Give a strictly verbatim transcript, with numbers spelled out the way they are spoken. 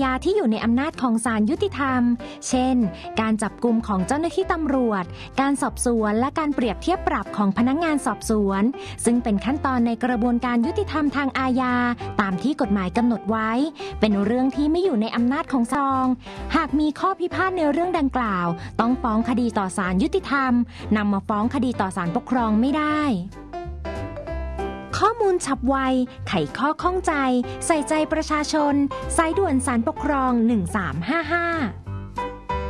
าที่อยู่ในอำนาจของศาลยุติธรรมเช่นการจับกุมของเจ้าหน้าที่ตำรวจการสอบสวนและการเปรียบเทียบปรับของพนักงานสอบสวนซึ่งเป็นขั้นตอนในกระบวนการยุติธรรมทางอาญาตามที่กฎหมายกำหนดไว้เป็นเรื่องที่ไม่อยู่ในอำนาจของศาลหากมีข้อพิพาทในเรื่องดังกล่าวต้องฟ้องคดีต่อศาลยุติธรรมนำมาฟ้องคดีต่อศาลปกครองไม่ได้ข้อมูลฉับไวไขข้อข้องใจใส่ใจประชาชนสายด่วนศาลปกครองหนึ่งสามห้าห้า